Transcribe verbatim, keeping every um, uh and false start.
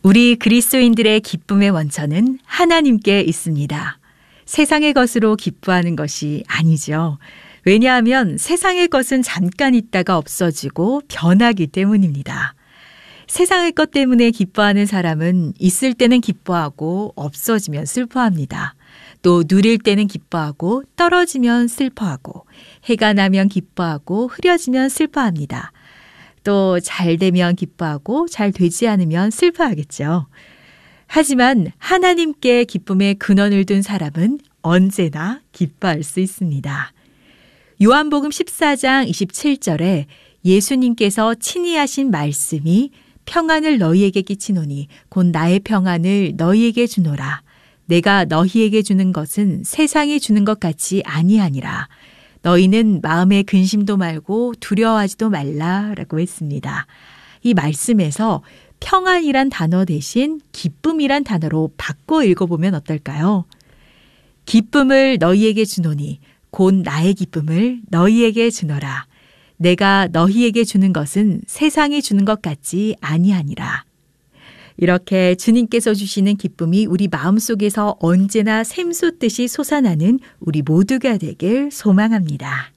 우리 그리스도인들의 기쁨의 원천은 하나님께 있습니다. 세상의 것으로 기뻐하는 것이 아니죠. 왜냐하면 세상의 것은 잠깐 있다가 없어지고 변하기 때문입니다. 세상의 것 때문에 기뻐하는 사람은 있을 때는 기뻐하고 없어지면 슬퍼합니다. 또 누릴 때는 기뻐하고 떨어지면 슬퍼하고 해가 나면 기뻐하고 흐려지면 슬퍼합니다. 또 잘 되면 기뻐하고 잘 되지 않으면 슬퍼하겠죠. 하지만 하나님께 기쁨의 근원을 둔 사람은 언제나 기뻐할 수 있습니다. 요한복음 십사 장 이십칠 절에 예수님께서 친히 하신 말씀이 평안을 너희에게 끼치노니 곧 나의 평안을 너희에게 주노라. 내가 너희에게 주는 것은 세상이 주는 것 같이 아니하니라. 너희는 마음에 근심도 말고 두려워하지도 말라라고 했습니다. 이 말씀에서 평안이란 단어 대신 기쁨이란 단어로 바꿔 읽어보면 어떨까요? 기쁨을 너희에게 주노니 곧 나의 기쁨을 너희에게 주노라. 내가 너희에게 주는 것은 세상이 주는 것 같지 아니하니라. 이렇게 주님께서 주시는 기쁨이 우리 마음속에서 언제나 샘솟듯이 솟아나는 우리 모두가 되길 소망합니다.